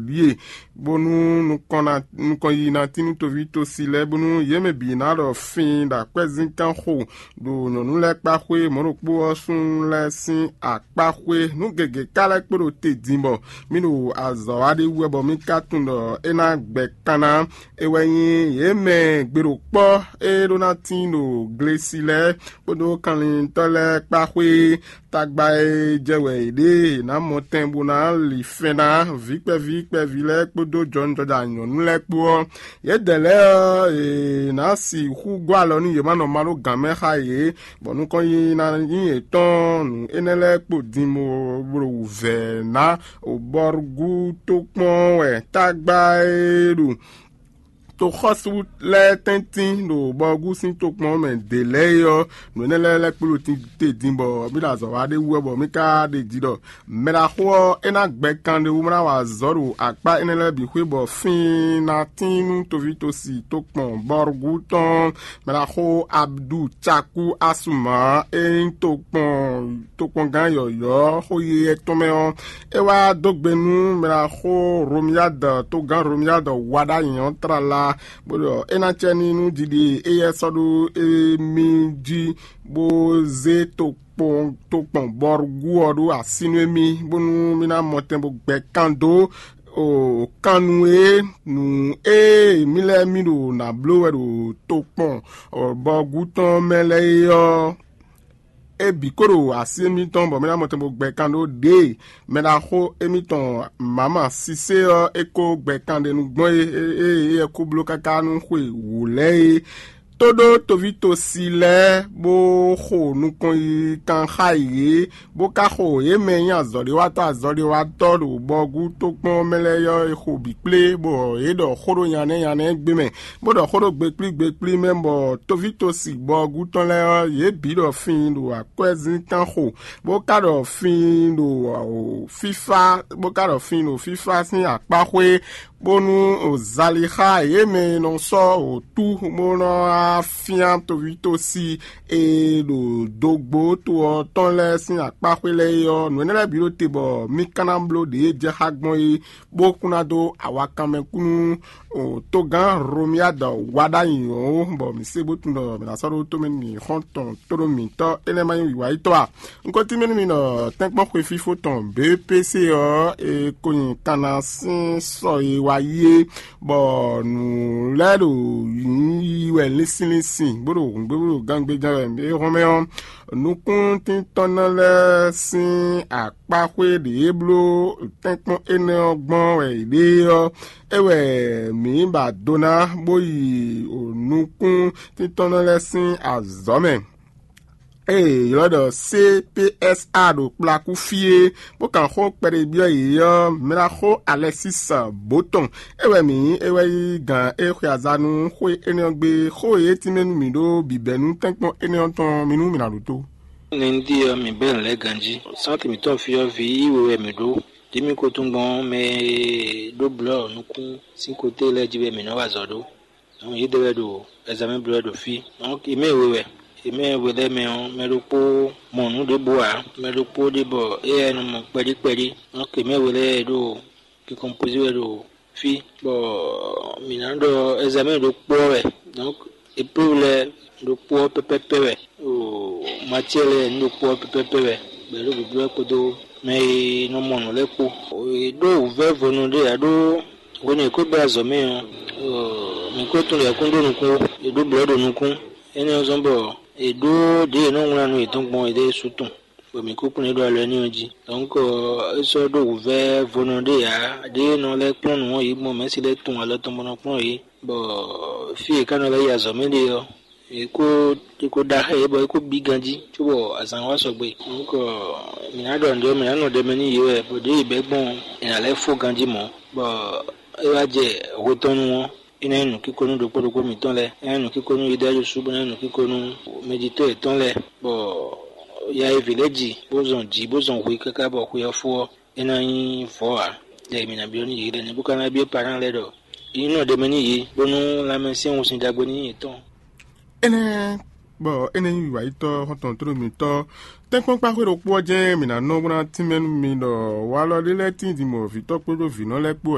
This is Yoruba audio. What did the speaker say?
lie bonu nukon yi na tinu to vi to si le bonu yeme bi na do fin da kwezin kan ho do nyonu le pa hwe mo ro po sun le sin apa hwe nu gege kala kporo te dimbo minu azo ade webo mi katun do ena gbe kana eweyin yeme gbero po e donatino glesile bodo kanlin tole pa hwe tagba jewe ide na motembo na li fena vikpe vile kpodo John Jordan nyonu le po ye dele na si hu gwa lo ni ye ma no malo game ha ye bonu kon yi na yin eton nu enele po dimo bro ve na oborgu to pon we tagba eru to khosu le tentin no bogu sin to pon me dele yo no nele pulu te dimbo bi da zo wa de wo mi ka de jido me da ho ena gbe kan de umra wa zoru apa enele bi hwe bo fin na tinu to vito si to pon borgu ton me da ho abdu chaku asuma en to pon gan yo ho ye to me on e wa dogbenu me da ho romiada to gan romiada wada yan trala bodo ena cheni nu didi eye sodu emiji bo ze to pon borgu odu asinu emi bonu mina motembo gbe kando o kanwe nu mile mido na blower to pon o borgu ton mele yo bikoro asimiton bo mena motembo gbe kando de mena ho emiton mama sise eko gbe kande nu gbon eko bloka kanu hwe wule todo tovito sile bo ho nu kon kan haye bo ka ho ye menya zori wato do bogu to pon mele yo ho bi ple bo e do horo yane gbeme bo do horo gbe pli membo tovito si bogu ton le ye bi do fin do akwezin kan ho bo ka do fin do FIFA bo ka do fin do FIFA sin apahwe bonu ozaliha yeme non so o tu mono afian to vito si e do dogbo to ton le sin apahwele yo no nele biro te bo mikanamblo de je hagbon e bokunado awakame kunu o togan romia da wada yo bo mi se botundo me na so to me ni honton toro mi to elema yiwa ito a nkoti me mi no tenkpon kwe fifo ton BPC o e koyin kana sin so waye bo nu lero yiwe lisin gboro gangbe jawe me romeon nu kun tin tonale sin apahwe de eblo tenkpon ene ogbon we ide yo ewe mi ba dona boyi onukun tin tonale sin azome yodo CPSA do plaku fie bo kan ho pere bi yo mira ho Alexis Boton ewe gan azanu ho enogbe ho etinenu mi do bibenu tenkpon enonton minu minaruto Nendi mi ben le ganji santi mi to fi vi iwe mi do dimi ko tungbon me do blo nukun sin kote le jibe mi no wazodo on yidewe do examen blo do fi donc imewe ime wele me ropo monu de boa me ropo de bo e no mo peri donc me wele do ki compose do fi bo minando examen do poe donc et pour le do po pepepe o matière no po pepepe be lo bi ko do me no monu le po do vevo no de ado woni ko ba zo me mi ko to le kundo nku do blodo nku ene ozombo edo de no ngwana no itongbon ide sutun bo mi ko kun do ale ni oji donc so do ve vonode ya de no le plon won yi mo me si le tun ale ton bono plon yi bo fi kan le ya zo me de yo ko da he bo ko bi ganji tubo asan wa so gbe donc mi na do ndo mi na no de me ni yi bo de ibegbon ina le fo ganji mo bo e wa je wo tonu won ina nu kikonu do podo mi ton le enu kikonu idaju subu na nu kikonu medito ton le bo ya village bozon wi kaka bo ku ya fo ina yin fo a de mi na bi oni yire ni buka na bi parent le do ino de meni yi bonu la mention o sin dagbo ni ton ene yiwa ito honton toro mi to tenkpon pa hwero po je mi na no buna timen mi do wa lo le tin di mo fi to pe do vi no le po